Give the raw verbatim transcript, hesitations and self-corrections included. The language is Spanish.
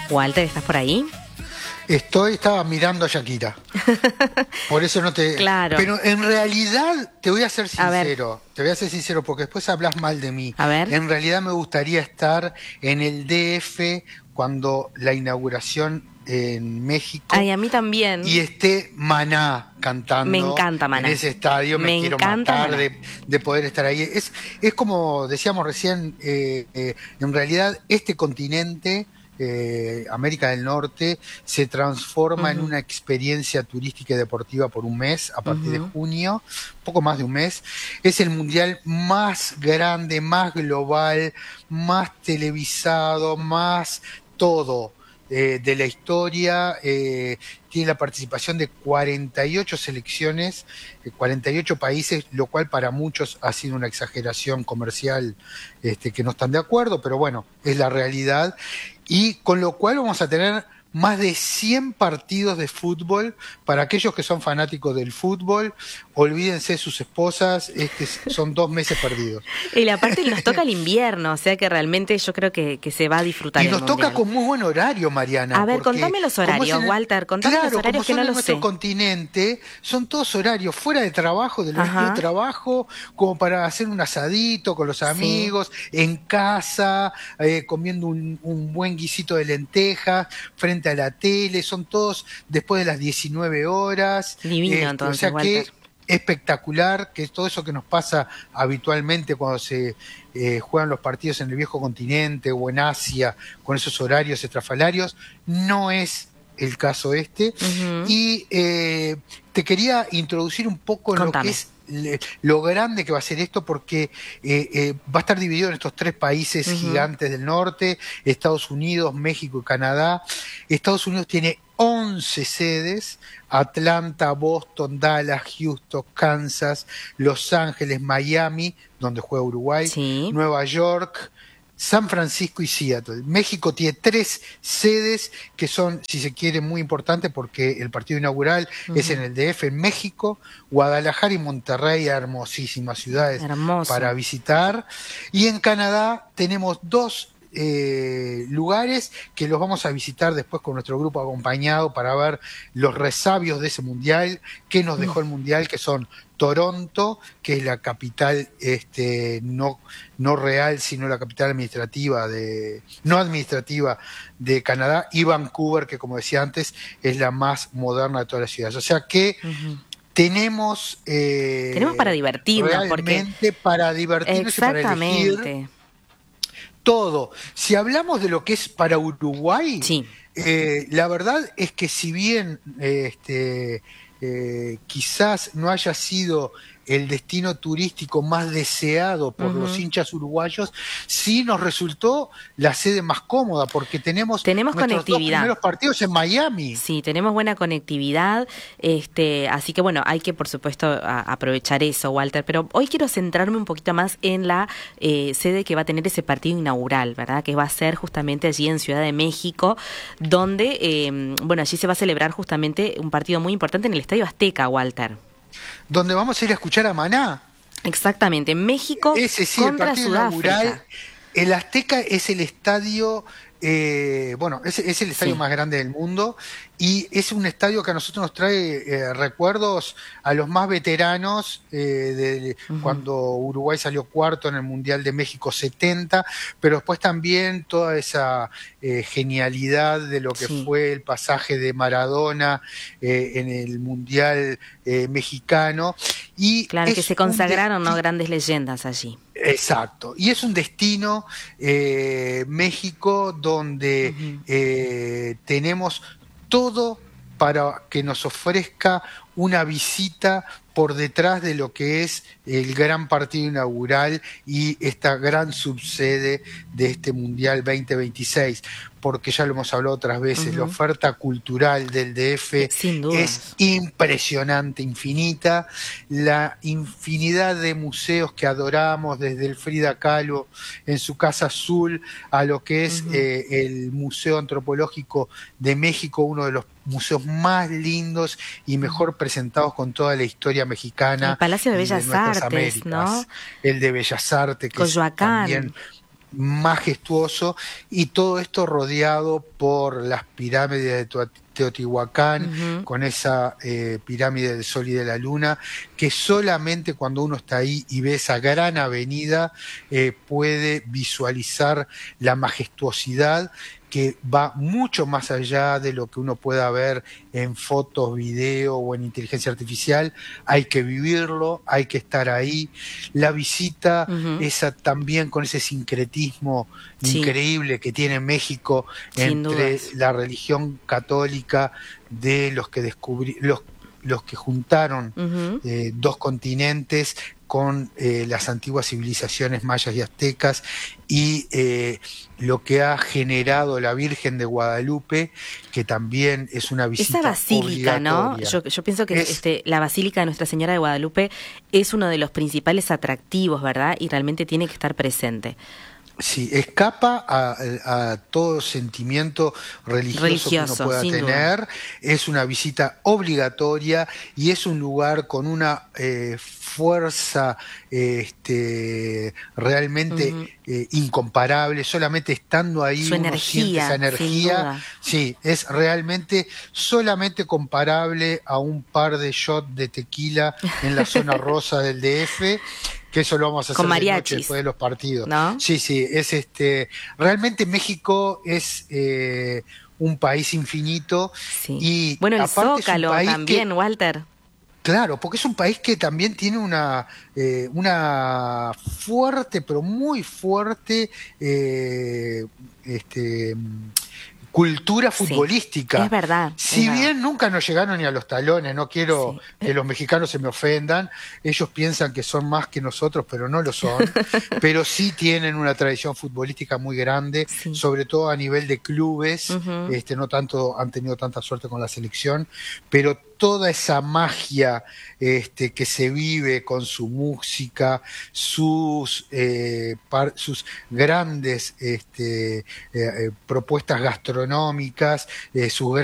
Walter, ¿estás por ahí? Estoy, estaba mirando a Shakira. Por eso no te... Claro. Pero en realidad, te voy a ser A ver. sincero, te voy a ser sincero porque después hablas mal de mí. A ver. En realidad me gustaría estar en el D F cuando la inauguración en México. Ay, a mí también. Y esté Maná cantando. Me encanta Maná. En ese estadio. Me, Me quiero encanta matar Maná. de, de poder estar ahí. Es, es como decíamos recién, eh, eh, en realidad este continente... Eh, América del Norte se transforma uh-huh. en una experiencia turística y deportiva por un mes a partir uh-huh. de junio, poco más de un mes. Es el mundial más grande, más global, más televisado, más todo eh, de la historia. Eh, tiene la participación de cuarenta y ocho selecciones, eh, cuarenta y ocho países, lo cual para muchos ha sido una exageración comercial este, que no están de acuerdo, pero bueno, es la realidad. Y con lo cual vamos a tener más de cien partidos de fútbol. Para aquellos que son fanáticos del fútbol, olvídense de sus esposas, este, son dos meses perdidos. Y aparte nos toca el invierno, o sea que realmente yo creo que, que se va a disfrutar. Y nos el toca mundial. con muy buen horario, Mariana. A ver, contame los horarios, el, Walter, contame claro, los horarios como que son no en lo nuestro sé. continente, son todos horarios fuera de trabajo, del horario de trabajo, como para hacer un asadito con los amigos, sí. en casa, eh, comiendo un, un buen guisito de lentejas, frente a la tele, son todos después de las diecinueve horas. Divino, este, entonces, o sea Walter. que espectacular, que es todo eso que nos pasa habitualmente cuando se eh, juegan los partidos en el viejo continente o en Asia, con esos horarios estrafalarios, no es el caso este. Uh-huh. Y eh, te quería introducir un poco en Contame. lo que es le, lo grande que va a ser esto, porque eh, eh, va a estar dividido en estos tres países uh-huh. gigantes del norte, Estados Unidos, México y Canadá. Estados Unidos tiene once sedes: Atlanta, Boston, Dallas, Houston, Kansas, Los Ángeles, Miami, donde juega Uruguay, sí. Nueva York, San Francisco y Seattle. México tiene tres sedes que son, si se quiere, muy importantes porque el partido inaugural uh-huh. es en el D F en México, Guadalajara y Monterrey, hermosísimas ciudades Hermoso. para visitar. Y en Canadá tenemos dos Eh, lugares que los vamos a visitar después con nuestro grupo acompañado para ver los resabios de ese mundial, qué nos dejó el mundial, que son Toronto, que es la capital este, no, no real, sino la capital administrativa de, no administrativa de Canadá, y Vancouver, que como decía antes, es la más moderna de todas las ciudades. O sea que uh-huh. tenemos eh, tenemos para divertirnos, realmente porque... para divertirnos y para elegir todo. Si hablamos de lo que es para Uruguay, sí. eh, la verdad es que si bien eh, este, eh, quizás no haya sido el destino turístico más deseado por uh-huh. los hinchas uruguayos, sí nos resultó la sede más cómoda, porque tenemos, tenemos nuestros conectividad. dos primeros partidos en Miami. Sí, tenemos buena conectividad, este, así que bueno, hay que por supuesto a, aprovechar eso, Walter, pero hoy quiero centrarme un poquito más en la eh, sede que va a tener ese partido inaugural, ¿verdad? Que va a ser justamente allí en Ciudad de México, donde, eh, bueno, allí se va a celebrar justamente un partido muy importante en el Estadio Azteca, Walter. Donde vamos a ir a escuchar a Maná. Exactamente, México Ese sí, contra el partido Sudáfrica. Inaugural. El Azteca es el estadio, eh, bueno, es, es el estadio sí. más grande del mundo, y es un estadio que a nosotros nos trae eh, recuerdos a los más veteranos, eh, de uh-huh. cuando Uruguay salió cuarto en el Mundial de México setenta, pero después también toda esa eh, genialidad de lo que sí. fue el pasaje de Maradona eh, en el Mundial eh, mexicano. Y claro, que se consagraron ¿no? grandes leyendas allí. Exacto, y es un destino, eh, México, donde uh-huh. eh, tenemos todo para que nos ofrezca una visita por detrás de lo que es el gran partido inaugural y esta gran subsede de este Mundial veinte veintiséis, porque ya lo hemos hablado otras veces, uh-huh. la oferta cultural del D F es impresionante, infinita, la infinidad de museos que adoramos, desde el Frida Kahlo en su Casa Azul a lo que es uh-huh. eh, el Museo Antropológico de México, uno de los museos más lindos y mejor presentados con toda la historia mexicana. El Palacio de Bellas de Artes, Américas, ¿no? El de Bellas Artes, que Coyoacán. es también majestuoso, y todo esto rodeado por las pirámides de Teot- Teotihuacán, Ujú. con esa eh, pirámide del Sol y de la Luna, que solamente cuando uno está ahí y ve esa gran avenida eh, puede visualizar la majestuosidad, que va mucho más allá de lo que uno pueda ver en fotos, video o en inteligencia artificial. Hay que vivirlo, hay que estar ahí. La visita Ujú. esa también con ese sincretismo Sí, increíble que tiene México sin entre dudas. la religión católica de los que descubrí, los, los que juntaron Ujú. eh, dos continentes con eh, las antiguas civilizaciones mayas y aztecas, y eh, lo que ha generado la Virgen de Guadalupe, que también es una Esa visita basílica, ¿no? obligatoria. Yo, yo pienso que Es este, la Basílica de Nuestra Señora de Guadalupe es uno de los principales atractivos, ¿verdad? Y realmente tiene que estar presente. Sí, escapa a, a todo sentimiento religioso que uno Religioso, pueda sin duda. tener, es una visita obligatoria y es un lugar con una eh, fuerza este, realmente Ujú. eh, incomparable. Solamente estando ahí Su uno siente esa energía, sin energía. duda. Sí, es realmente solamente comparable a un par de shots de tequila en la zona rosa del D F, que eso lo vamos a Con hacer de noche después mariachis, de los partidos. ¿no? Sí, sí, es este, realmente México es eh, un país infinito, Sí. y Bueno, el aparte es un Zócalo país también, que, Walter. claro, porque es un país que también tiene una, eh, una fuerte, pero muy fuerte, eh, este, cultura Sí, es futbolística. verdad, es Si verdad. bien nunca nos llegaron ni a los talones, no quiero Sí. que los mexicanos se me ofendan, ellos piensan que son más que nosotros, pero no lo son, pero sí tienen una tradición futbolística muy grande, Sí. sobre todo a nivel de clubes, Ujú. este, no tanto han tenido tanta suerte con la selección, pero toda esa magia este, que se vive con su música, sus, eh, par- sus grandes este, eh, eh, propuestas gastronómicas, eh, sus